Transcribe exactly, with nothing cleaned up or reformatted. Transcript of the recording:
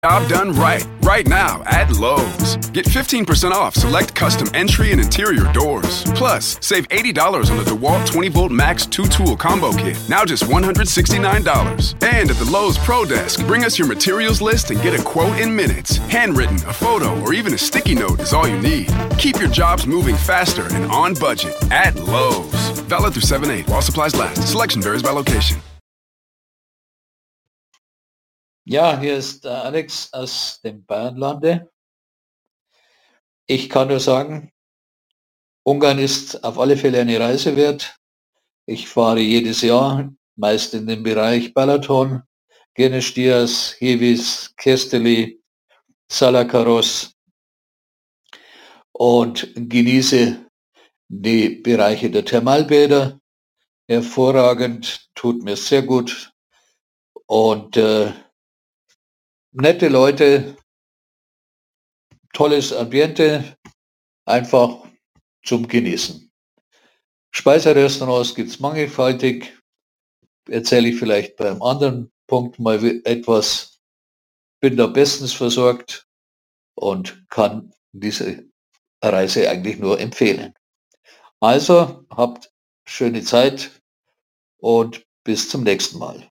Job done right, right now at Lowe's. Get fifteen percent off select custom entry and interior doors. Plus, save eighty dollars on the DeWalt twenty volt Max two tool combo kit, now just one hundred sixty-nine dollars. And at the Lowe's Pro Desk, bring us your materials list and get a quote in minutes. Handwritten, a photo, or even a sticky note is all you need. Keep your jobs moving faster and on budget at Lowe's. Valid through seven eight while supplies last. Selection varies by location. Ja, hier ist der Alex aus dem Bayernlande. Ich kann nur sagen, Ungarn ist auf alle Fälle eine Reise wert. Ich fahre jedes Jahr, meist in den Bereich Balaton, Genestias, Hevis, Kesteli, Salakaros und genieße die Bereiche der Thermalbäder. Hervorragend, tut mir sehr gut und äh, nette Leute, tolles Ambiente, einfach zum Genießen. Speiserestaurants gibt es mannigfaltig, erzähle ich vielleicht beim anderen Punkt mal etwas. Bin da bestens versorgt und kann diese Reise eigentlich nur empfehlen. Also habt schöne Zeit und bis zum nächsten Mal.